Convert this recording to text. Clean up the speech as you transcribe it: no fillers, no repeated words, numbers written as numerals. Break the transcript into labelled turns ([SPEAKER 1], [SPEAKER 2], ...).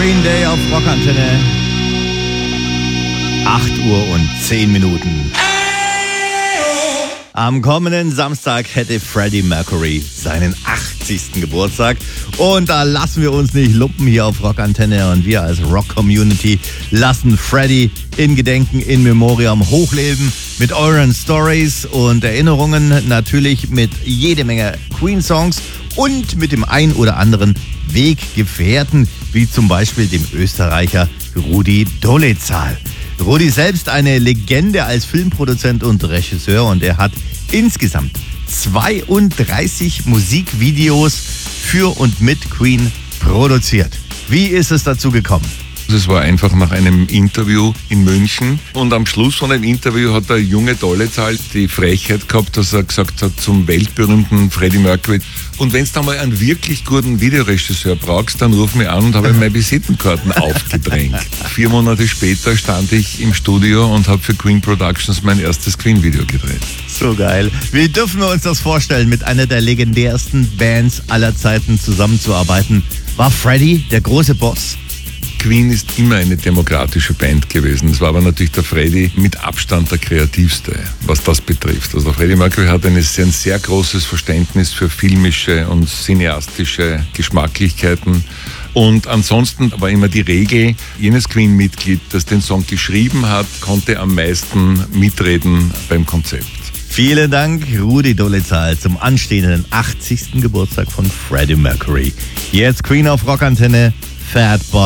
[SPEAKER 1] Green Day auf Rockantenne. 8:10 Am kommenden Samstag hätte Freddie Mercury seinen 80. Geburtstag. Und da lassen wir uns nicht lumpen hier auf Rockantenne. Und wir als Rock-Community lassen Freddie in Gedenken, in Memoriam hochleben. Mit euren Stories und Erinnerungen. Natürlich mit jede Menge Queen-Songs. Und mit dem ein oder anderen Weggefährten. Wie zum Beispiel dem Österreicher Rudi Dolezal. Rudi selbst eine Legende als Filmproduzent und Regisseur und er hat insgesamt 32 Musikvideos für und mit Queen produziert. Wie ist es dazu gekommen?
[SPEAKER 2] Es war einfach nach einem Interview in München und am Schluss von dem Interview hat der junge Dolezal die Frechheit gehabt, dass er gesagt hat zum weltberühmten Freddie Mercury: Und wenn du da mal einen wirklich guten Videoregisseur brauchst, dann ruf mich an, und habe meine Visitenkarten aufgedrängt. 4 Monate später stand ich im Studio und habe für Queen Productions mein erstes Queen-Video gedreht.
[SPEAKER 1] So geil. Wie dürfen wir uns das vorstellen, mit einer der legendärsten Bands aller Zeiten zusammenzuarbeiten? War Freddie der große Boss?
[SPEAKER 2] Queen ist immer eine demokratische Band gewesen. Es war aber natürlich der Freddie mit Abstand der kreativste, was das betrifft. Also Freddie Mercury hat ein sehr großes Verständnis für filmische und cineastische Geschmacklichkeiten. Und ansonsten war immer die Regel, jenes Queen-Mitglied, das den Song geschrieben hat, konnte am meisten mitreden beim Konzept.
[SPEAKER 1] Vielen Dank, Rudi Dolezal, zum anstehenden 80. Geburtstag von Freddie Mercury. Jetzt Queen auf Rockantenne, Fatboy.